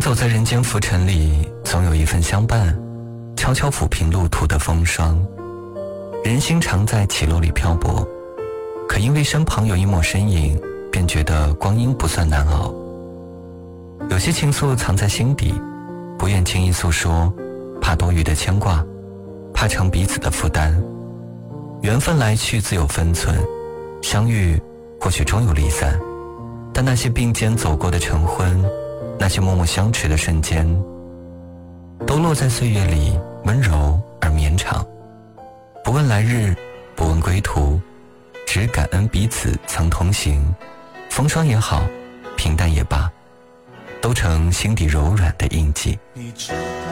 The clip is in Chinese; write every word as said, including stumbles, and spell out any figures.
走在人间浮沉里，总有一份相伴，悄悄抚平路途的风霜。人心常在起落里漂泊，可因为身旁有一抹身影，便觉得光阴不算难熬。有些情愫藏在心底，不愿轻易诉说，怕多余的牵挂，怕成彼此的负担。缘分来去自有分寸，相遇或许终有离散，但那些并肩走过的晨昏，那些默默相持的瞬间，都落在岁月里，温柔而绵长。不问来日，不问归途，只感恩彼此曾同行。风霜也好，平淡也罢，都成心底柔软的印记。 你知道